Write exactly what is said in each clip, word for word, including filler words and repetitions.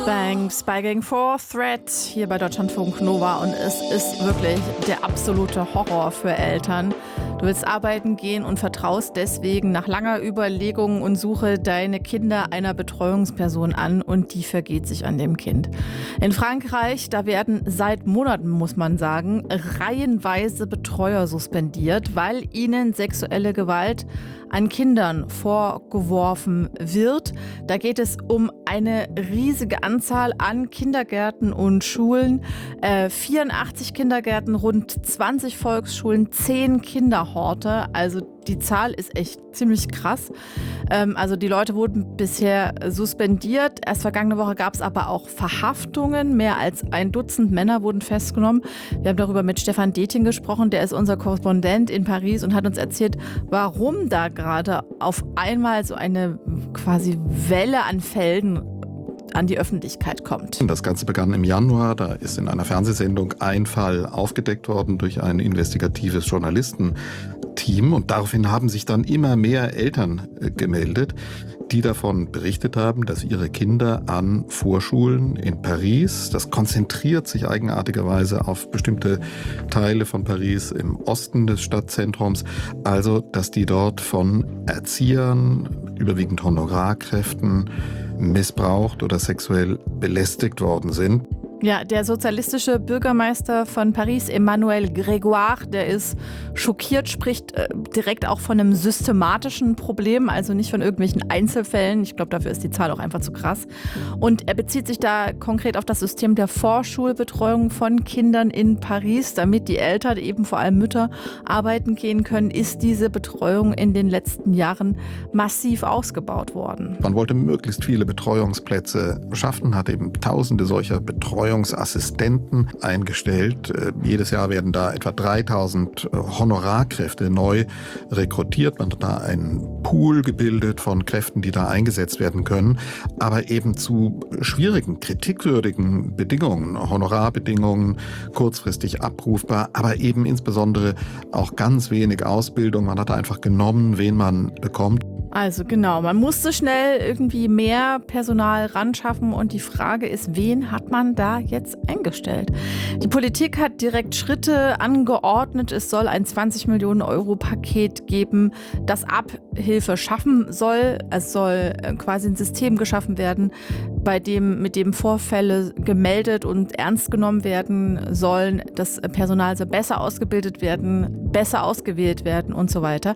Bang, Spy Gang vier, Threat hier bei Deutschlandfunk Nova und es ist wirklich der absolute Horror für Eltern. Du willst arbeiten gehen und vertraust deswegen nach langer Überlegung und Suche deine Kinder einer Betreuungsperson an und die vergeht sich an dem Kind. In Frankreich, da werden seit Monaten, muss man sagen, reihenweise Betreuer suspendiert, weil ihnen sexuelle Gewalt an Kindern vorgeworfen wird. Da geht es um eine riesige Anzahl an Kindergärten und Schulen. Äh, vierundachtzig Kindergärten, rund zwanzig Volksschulen, zehn Kinderhorte. Also die Zahl ist echt ziemlich krass. Ähm, also die Leute wurden bisher suspendiert. Erst vergangene Woche gab es aber auch Verhaftungen. Mehr als ein Dutzend Männer wurden festgenommen. Wir haben darüber mit Stefan Detjen gesprochen. Der ist unser Korrespondent in Paris und hat uns erzählt, warum da gerade auf einmal so eine quasi Welle an Fällen an die Öffentlichkeit kommt. Das Ganze begann im Januar. Da ist in einer Fernsehsendung ein Fall aufgedeckt worden durch ein investigatives Journalistenteam. Und daraufhin haben sich dann immer mehr Eltern gemeldet, die davon berichtet haben, dass ihre Kinder an Vorschulen in Paris, das konzentriert sich eigenartigerweise auf bestimmte Teile von Paris im Osten des Stadtzentrums, also dass die dort von Erziehern, überwiegend Honorarkräften, missbraucht oder sexuell belästigt worden sind. Ja, der sozialistische Bürgermeister von Paris, Emmanuel Grégoire, der ist schockiert, spricht äh, direkt auch von einem systematischen Problem, also nicht von irgendwelchen Einzelfällen. Ich glaube, dafür ist die Zahl auch einfach zu krass. Und er bezieht sich da konkret auf das System der Vorschulbetreuung von Kindern in Paris. Damit die Eltern, eben vor allem Mütter, arbeiten gehen können, ist diese Betreuung in den letzten Jahren massiv ausgebaut worden. Man wollte möglichst viele Betreuungsplätze schaffen, hat eben tausende solcher Betreuungsplätze Betreuungsassistenten eingestellt. Jedes Jahr werden da etwa dreitausend Honorarkräfte neu rekrutiert. Man hat da einen Pool gebildet von Kräften, die da eingesetzt werden können, aber eben zu schwierigen, kritikwürdigen Bedingungen, Honorarbedingungen, kurzfristig abrufbar, aber eben insbesondere auch ganz wenig Ausbildung. Man hat einfach genommen, wen man bekommt. Also genau, man musste schnell irgendwie mehr Personal ranschaffen und die Frage ist, wen hat man da jetzt eingestellt? Die Politik hat direkt Schritte angeordnet. Es soll ein zwanzig Millionen Euro Paket geben, das Abhilfe schaffen soll. Es soll quasi ein System geschaffen werden, bei dem mit dem Vorfälle gemeldet und ernst genommen werden sollen. Das Personal soll besser ausgebildet werden, besser ausgewählt werden und so weiter.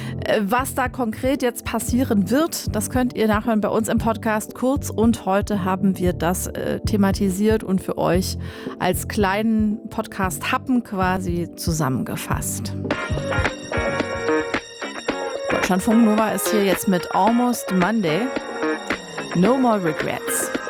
Was da konkret jetzt passieren wird, das könnt ihr nachhören bei uns im Podcast Kurz. Und heute haben wir das äh, thematisiert und für euch als kleinen Podcast-Happen quasi zusammengefasst. Deutschlandfunk Nova ist hier jetzt mit Almost Monday. No more regrets.